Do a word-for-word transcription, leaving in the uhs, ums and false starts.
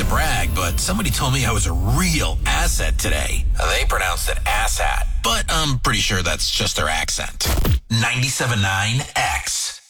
brag, but somebody told me I was a real asset today. They pronounced it asshat, but I'm pretty sure that's just their accent. ninety-seven point nine X.